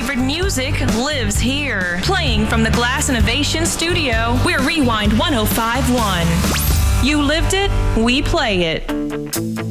favorite music lives here. Playing from the Glass Innovation Studio, we're Rewind 105.1. You lived it, we play it.